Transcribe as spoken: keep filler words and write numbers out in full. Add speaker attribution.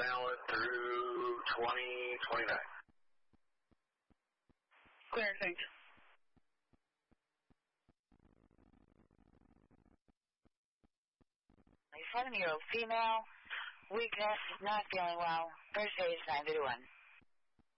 Speaker 1: valid through twenty twenty-nine.
Speaker 2: Clear, thanks.
Speaker 3: seven-year-old female, weakness, not feeling well, first aid is nine thirty-one.